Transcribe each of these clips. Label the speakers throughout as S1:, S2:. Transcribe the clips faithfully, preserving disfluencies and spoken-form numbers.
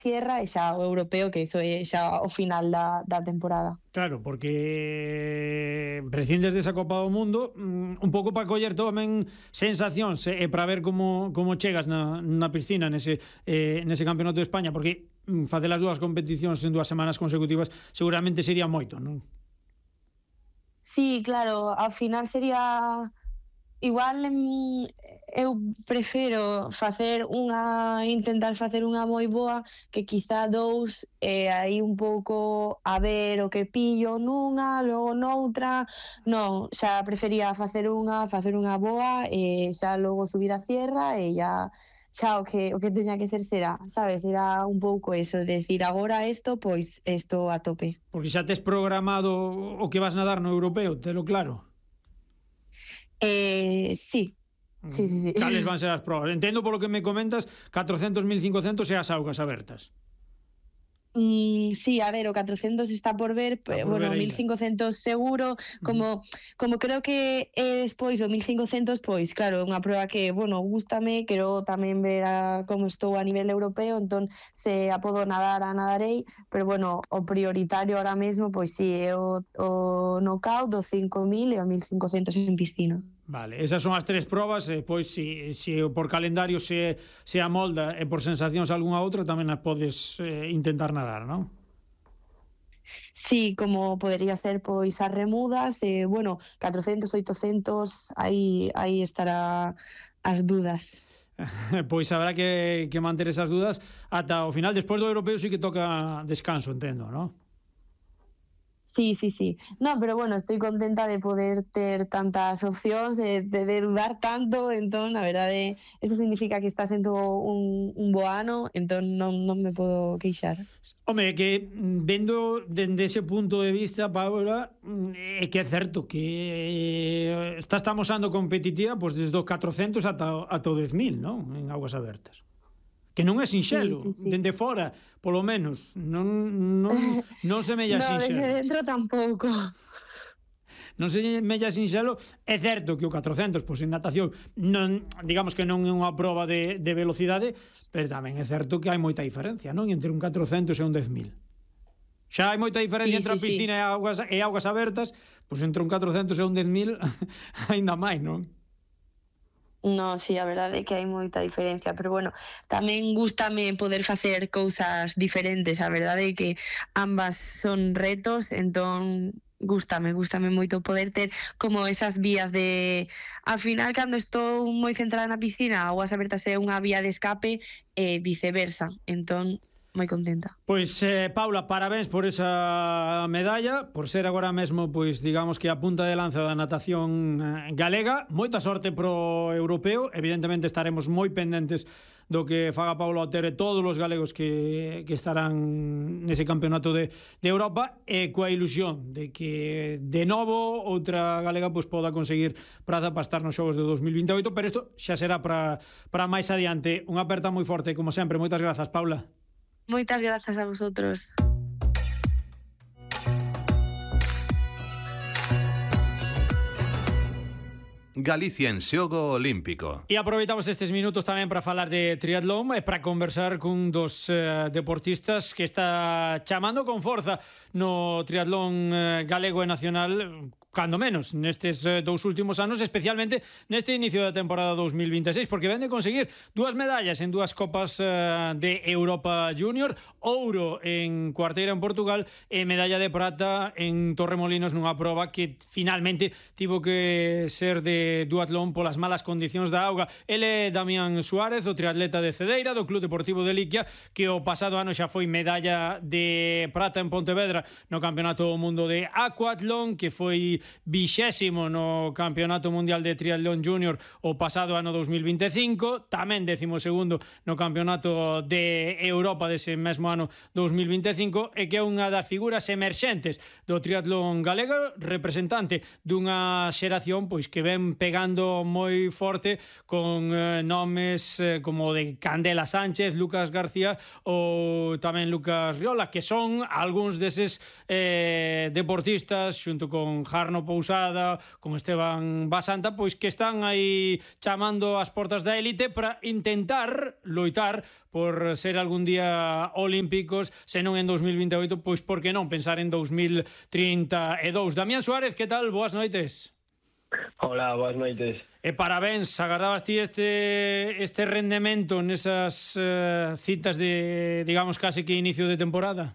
S1: sierra e xa o europeo, que iso é xa o final da, da temporada.
S2: Claro, porque prescindes desa Copa do Mundo un pouco para coller tamén sensacións e para ver como, como chegas na, na piscina nese, eh, nese campeonato de España, porque facer as dúas competicións en dúas semanas consecutivas seguramente sería moito, non?
S1: Sí, claro, ao final sería... Igual eu prefiro facer unha intentar facer unha moi boa que quizá dous e aí un pouco a ver o que pillo nunha, logo noutra. Non, xa prefería facer unha, facer unha boa e xa logo subir a sierra e xa xa o que o que teña que ser será, sabes? Era un pouco eso, de decir agora isto, pois isto a tope.
S2: Porque xa tes programado o que vas nadar no europeo, telo claro.
S1: Eh, sí. Sí, sí, sí.
S2: Cales van ser as probas? Entendo polo que me comentas, catrocentos, mil cincocentos e as augas abertas.
S1: Mm, sí, a ver, o catrocentos está por ver, está por bueno, ver mil cincocentos seguro, como como creo que é despois o mil cincocentos, pois claro, unha proba que, bueno, gústame, quero tamén ver a como estou a nivel europeo, entón se a podo nadar, a nadarei, pero bueno, o prioritario ahora mesmo, pois si, é o, o knockout, o cinco mil e o mil cincocentos en piscina.
S2: Vale, esas son as tres probas e pois se, se por calendario se, se amolda e por sensacións algunha outra tamén as podes eh, intentar nadar, non?
S1: Sí, como podería ser pois as remudas e, bueno, catrocentos, oitocentos, aí, aí estará as dudas.
S2: Pois habrá que, que manter esas dudas ata o final. Despois do europeo sí que toca descanso, entendo, non?
S1: Sí, sí, sí. No, pero bueno, estoy contenta de poder ter tantas opcións, de, de, de dudar tanto, entón, a verdade, eso significa que está sendo un, un bo ano, entón non, non me podo queixar.
S2: Home, que vendo dende ese punto de vista, Paula, é que é certo que está estamos ando competitiva pois desde os catrocentos ata, ata o dez mil, non? En augas abertas. Que non é sinxelo, sí, sí, sí. Dende fora, polo menos, non, non, non se mella
S1: no,
S2: sinxelo.
S1: No, desde dentro tampouco.
S2: Non se mella sinxelo. É certo que o catrocentos, pois en natación, non, digamos que non é unha proba de, de velocidade, pero tamén é certo que hai moita diferencia, non? Entre un catrocentos e un dez mil. Xa hai moita diferencia sí, entre sí, a piscina sí. e, augas, e augas abertas, pois entre un catrocentos e un dez mil, ainda máis, non?
S1: No, sí, a verdade é que hai moita diferencia, pero bueno, tamén gústame poder facer cousas diferentes, a verdade é que ambas son retos, entón gústame, gústame moito poder ter como esas vías de... Al final, cando estou moi centrada na piscina, augas abertas é unha vía de escape e viceversa, entón moi contenta.
S2: Pois, eh, Paula, parabéns por esa medalla, por ser agora mesmo, pois, digamos que a punta de lanza da natación eh, galega. Moita sorte pro europeo, evidentemente estaremos moi pendentes do que faga Paula Otero e todos os galegos que, que estarán nese campeonato de, de Europa, e coa ilusión de que de novo outra galega pois poda conseguir praza para estar nos xogos de dos mil vinte e oito, pero isto xa será para, para máis adiante. Unha aperta moi forte, como sempre. Moitas grazas, Paula.
S1: Moitas grazas a vosotros.
S3: Galicia en xogo olímpico.
S2: E aproveitamos estes minutos tamén para falar de triatlón e para conversar cun dos eh, deportistas que está chamando con forza no triatlón eh, galego e nacional, cando menos nestes eh, dous últimos anos, especialmente neste inicio da temporada dos mil vinte e seis, porque ven de conseguir dúas medallas en dúas copas eh, de Europa Junior, ouro en cuarteira en Portugal e medalla de prata en Torremolinos nunha proba que finalmente tivo que ser de duatlón polas malas condicións da auga. Ele é Damián Suárez, o triatleta de Cedeira do Club Deportivo de Liquia, que o pasado ano xa foi medalla de prata en Pontevedra no Campeonato do Mundo de Aquatlón, que foi vixésimo no Campeonato Mundial de Triatlón Junior o pasado ano dos mil vinte e cinco, tamén décimo segundo no Campeonato de Europa dese mesmo ano dos mil vinte e cinco, e que é unha das figuras emerxentes do triatlón galego, representante dunha xeración pois que ven pegando moi forte con eh, nomes eh, como de Candela Sánchez, Lucas García ou tamén Lucas Riola, que son algúns deses eh, deportistas xunto con Harlan Arno Pousada, con Esteban Basanta, pois que están aí chamando as portas da élite para intentar loitar por ser algún día olímpicos, se non en dos mil vinte e oito, pois por que non pensar en dos mil trinta e dous. Damián Suárez, que tal? Boas noites.
S4: Hola, boas noites.
S2: E parabéns, agardabas ti este, este rendemento nesas uh, citas de, digamos, case que inicio de temporada?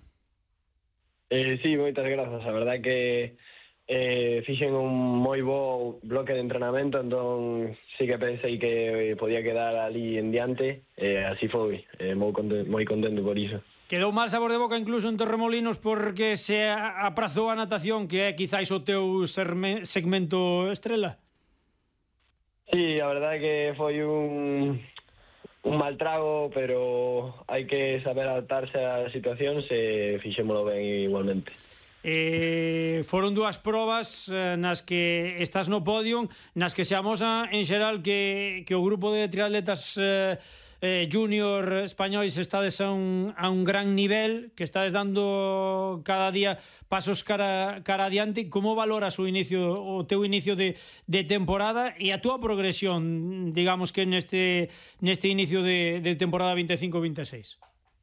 S4: Eh, sí, moitas grazas. A verdade que eh, fixen un moi bo bloque de entrenamento, entón sí que pensei que podía quedar ali en diante, e eh, así foi. Eh, moi, contento, moi contento por iso.
S2: Quedou mal sabor de boca incluso en Torremolinos porque se aprazou a natación, que é quizáis o teu segmento estrela?
S4: Sí, a verdade que foi un... un mal trago, pero hai que saber adaptarse ás situacións e fixémolo ben igualmente.
S2: Eh, foron dúas probas eh, nas que estás no podium, nas que se amosa en xeral que, que o grupo de triatletas eh, eh, junior españois estades a un, a un gran nivel, que estades dando cada día pasos cara, cara adiante. Como valoras o inicio, o teu inicio de, de temporada e a túa progresión, digamos que neste, neste inicio de, de temporada veinticinco veintiséis?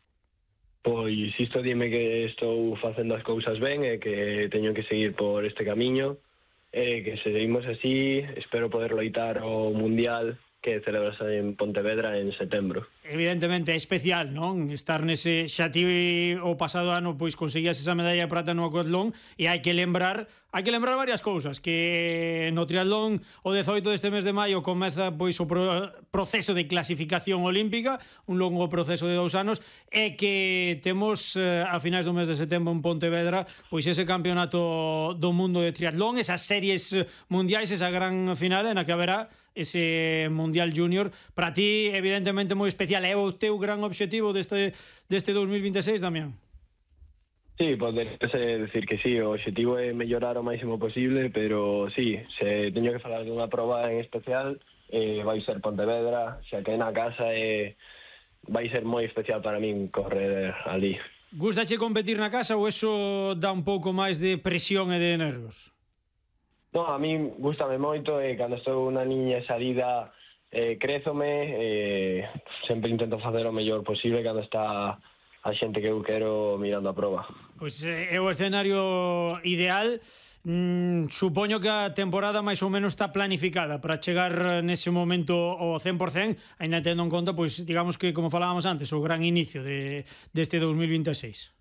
S4: Pois isto dime que estou facendo as cousas ben e que teño que seguir por este camiño, e que se seguimos así espero poder loitar o Mundial que celebrase en Pontevedra en setembro.
S2: Evidentemente é especial, non? Estar nese, xa ti o pasado ano pois conseguías esa medalla de prata no aquatlón, e hai que lembrar, hai que lembrar varias cousas, que no triatlón o dezoito deste mes de maio comeza pois o pro, proceso de clasificación olímpica, un longo proceso de dous anos, e que temos eh, a finais do mes de setembro en Pontevedra pois ese campeonato do mundo de triatlón, esas series mundiais, esa gran final en a que haberá ese Mundial Junior. Para ti, evidentemente, moi especial. É o teu gran obxectivo deste, deste dos mil veintiséis, Damián?
S4: Sí, podes decir que sí, o obxectivo é mellorar o máximo posible, pero sí, se teño que falar dunha proba en especial, eh, vai ser Pontevedra, xa que na casa eh, vai ser moi especial para min correr ali.
S2: Gustache competir na casa ou eso dá un pouco máis de presión e de nervios?
S4: No, a mí gustame moito e cando estou unha niña salida eh, crézome, eh, sempre intento facer o mellor posible cando está a xente que eu quero mirando a proba.
S2: Pois é o escenario ideal. Mm, supoño que a temporada máis ou menos está planificada para chegar nese momento ao cen por cen, ainda tendo en conta, pois digamos que, como falábamos antes, o gran inicio de, deste dos mil veintiséis.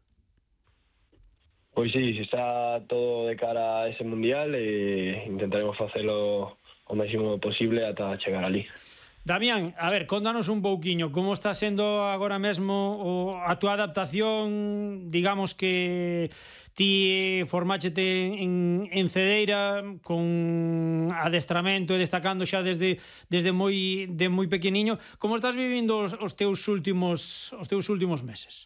S4: Pois sí, está todo de cara a ese Mundial e intentaremos facelo o máximo posible ata chegar ali.
S2: Damián, a ver, contanos un pouquiño como está sendo agora mesmo o, a túa adaptación, digamos que ti formáchete en, en Cedeira con adestramento e destacando xa desde desde moi de moi pequeniño. Como estás vivindo os, os teus últimos os teus últimos meses?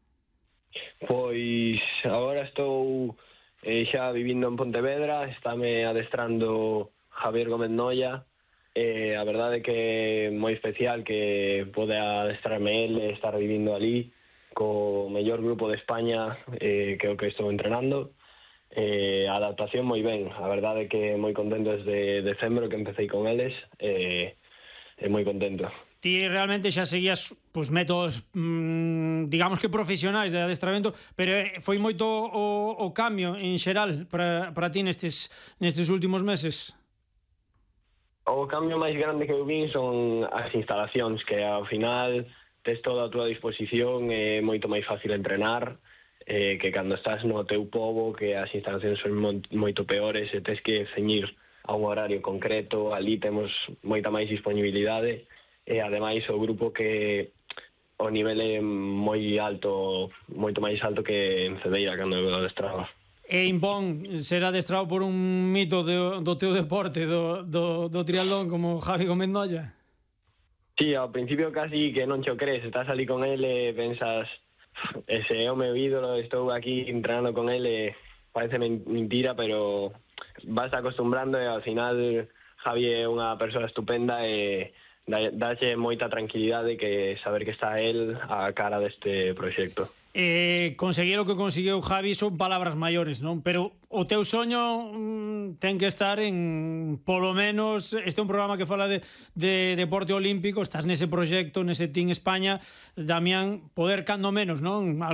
S4: Pois agora estou eh, xa vivindo en Pontevedra, estáme adestrando Javier Gómez Noia, e eh, a verdade é que é moi especial que pode adestrarme el e estar vivindo ali co mellor grupo de España, eh, que é o que estou entrenando. Eh, a adaptación moi ben, a verdade é que moi contento desde decembro que empecé con eles, e eh, moi contento.
S2: Ti realmente xa seguías pois, métodos, mmm, digamos que profesionais de adestramento, pero foi moito o, o cambio en xeral para, para ti nestes, nestes últimos meses?
S4: O cambio máis grande que eu vin son as instalacións, que ao final tes toda a túa disposición, é moito máis fácil entrenar, eh, que cando estás no teu pobo, que as instalacións son moito peores e tes que ceñir a un horario concreto. Ali temos moita máis disponibilidade, e ademais o grupo que o nivel é moi alto, moito máis alto que en Cedeira cando eu adestraba.
S2: E impón ser adestrado por un mito de, do teu deporte, do, do, do triatlón, como Javi Gómez Noia?
S4: Sí, ao principio casi que non cho crees, estás ali con ele e pensas, ese é o meu ídolo, estou aquí entrenando con ele, parece mentira, pero vas acostumbrando e ao final Javi é unha persoa estupenda e dalle moita tranquilidade que saber que está él a cara deste proxecto.
S2: Eh, conseguir o que conseguiu Javi son palabras maiores, non? Pero o teu soño mm, ten que estar en, polo menos, este é un programa que fala de, de deporte olímpico, estás nese proxecto, nese Team España, Damián, poder cando menos, non?